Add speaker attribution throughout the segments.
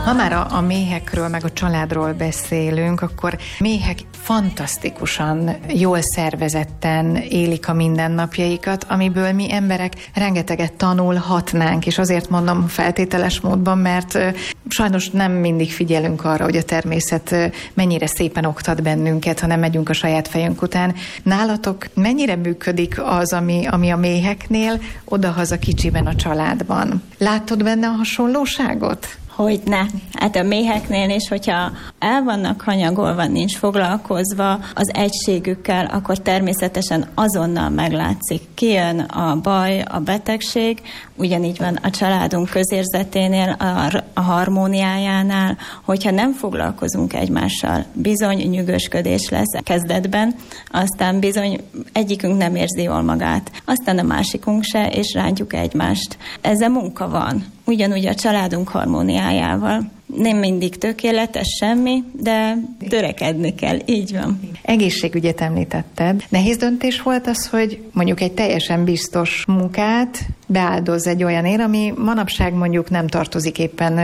Speaker 1: Ha már a méhekről, meg a családról beszélünk, akkor méhek fantasztikusan, jól szervezetten élik a mindennapjaikat, amiből mi emberek rengeteget tanulhatnánk, és azért mondom feltételes módban, mert sajnos nem mindig figyelünk arra, hogy a természet mennyire szépen oktat bennünket, ha nem megyünk a saját fejünk után. Nálatok mennyire működik az, ami a méheknél, odahaza kicsiben a családban? Látod benne a hasonlóságot?
Speaker 2: Hogyne. Hát a méheknél is, hogyha el vannak hanyagolva, nincs foglalkozva az egységükkel, akkor természetesen azonnal meglátszik. Kijön a baj, a betegség, ugyanígy van a családunk közérzeténél, a harmóniájánál, hogyha nem foglalkozunk egymással, bizony nyűgösködés lesz kezdetben, aztán bizony egyikünk nem érzi jól magát, aztán a másikunk se, és rántjuk egymást. Ezzel munka van. Ugyanúgy a családunk harmóniájával. Nem mindig tökéletes semmi, de törekedni kell, így van.
Speaker 1: Egészségügyet említetted. Nehéz döntés volt az, hogy mondjuk egy teljesen biztos munkát beáldoz egy olyanért, ami manapság mondjuk nem tartozik éppen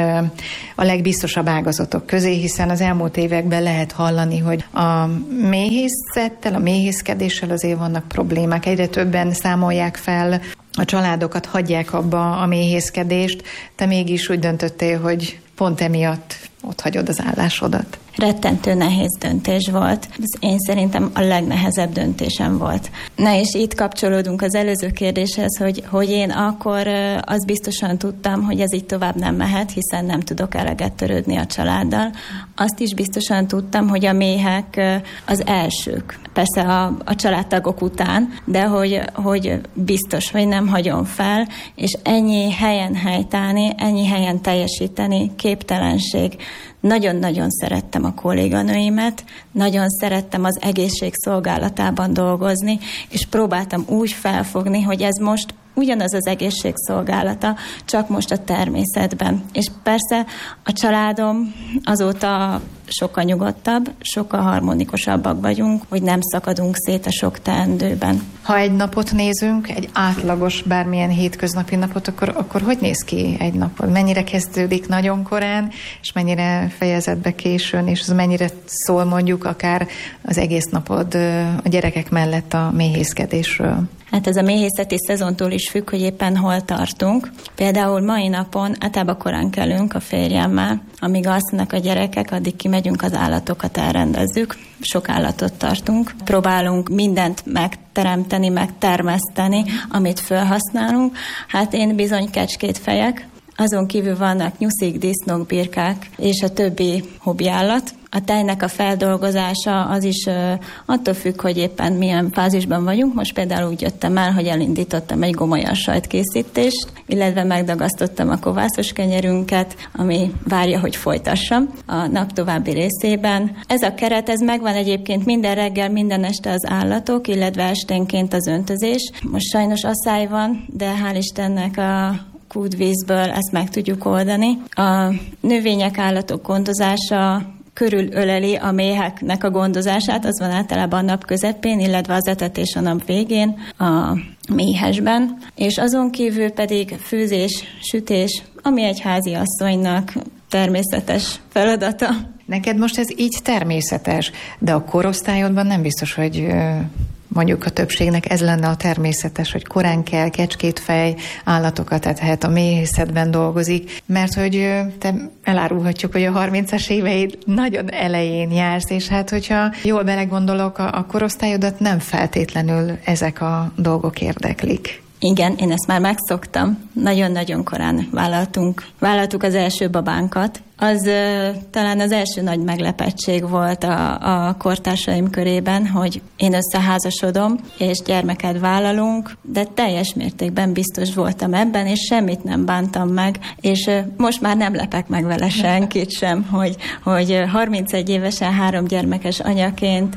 Speaker 1: a legbiztosabb ágazatok közé, hiszen az elmúlt években lehet hallani, hogy a méhészettel, a méhészkedéssel azért vannak problémák. Egyre többen számolják fel, a családokat hagyják abba a méhészkedést, te mégis úgy döntöttél, hogy pont emiatt ott hagyod az állásodat.
Speaker 2: Rettentő nehéz döntés volt. Ez én szerintem a legnehezebb döntésem volt. Na és itt kapcsolódunk az előző kérdéshez, hogy én akkor azt biztosan tudtam, hogy ez így tovább nem mehet, hiszen nem tudok eleget törődni a családdal. Azt is biztosan tudtam, hogy a méhek az elsők. Persze a családtagok után, de hogy biztos, hogy nem hagyom fel, és ennyi helyen helytállni, ennyi helyen teljesíteni, képtelenség. Nagyon-nagyon szerettem a kolléganőimet, nagyon szerettem az egészség szolgálatában dolgozni, és próbáltam úgy felfogni, hogy ez most ugyanaz az egészségszolgálata, csak most a természetben. És persze a családom azóta sokkal nyugodtabb, sokkal harmonikusabbak vagyunk, hogy nem szakadunk szét a sok teendőben.
Speaker 1: Ha egy napot nézünk, egy átlagos bármilyen hétköznapi napot, akkor hogy néz ki egy napod? Mennyire kezdődik nagyon korán, és mennyire fejezed be későn, és az mennyire szól mondjuk akár az egész napod a gyerekek mellett a méhészkedésről?
Speaker 2: Hát ez a méhészeti szezontól is függ, hogy éppen hol tartunk. Például mai napon általában korán kelünk a férjemmel, amíg alszanak a gyerekek, addig kimegyünk az állatokat elrendezzük. Sok állatot tartunk. Próbálunk mindent megteremteni, megtermeszteni, amit felhasználunk. Hát én bizony kecskét fejek. Azon kívül vannak nyuszik, disznók, birkák és a többi hobbiállat. A tejnek a feldolgozása az is attól függ, hogy éppen milyen fázisban vagyunk. Most például úgy jöttem el, hogy elindítottam egy gomolyan sajtkészítést, illetve megdagasztottam a kovászos kenyerünket, ami várja, hogy folytassam a nap további részében. Ez a keret, ez megvan egyébként minden reggel, minden este az állatok, illetve esténként az öntözés. Most sajnos asszály van, de hál' Istennek a kútvízből ezt meg tudjuk oldani. A növények, állatok gondozása körülöleli a méheknek a gondozását, az van általában a nap közepén, illetve az etetés a nap végén a méhesben, és azon kívül pedig főzés, sütés, ami egy háziasszonynak természetes feladata.
Speaker 1: Neked most ez így természetes, de a korosztályodban nem biztos, hogy mondjuk a többségnek ez lenne a természetes, hogy korán kell, kecskét fej, állatokat ethet, a méhészetben dolgozik, mert hogy te elárulhatjuk, hogy a 30-as éveid nagyon elején jársz, és hát hogyha jól belegondolok, a korosztályodat nem feltétlenül ezek a dolgok érdeklik.
Speaker 2: Igen, én ezt már megszoktam. Nagyon-nagyon korán vállaltuk az első babánkat. Az talán az első nagy meglepettség volt a kortársaim körében, hogy én összeházasodom, és gyermeket vállalunk, de teljes mértékben biztos voltam ebben, és semmit nem bántam meg, és most már nem lepek meg vele senkit sem, hogy 31 évesen 3 gyermekes anyaként,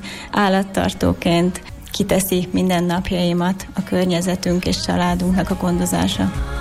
Speaker 2: állattartóként kiteszi minden napjaimat a környezetünk és családunknak a gondozása.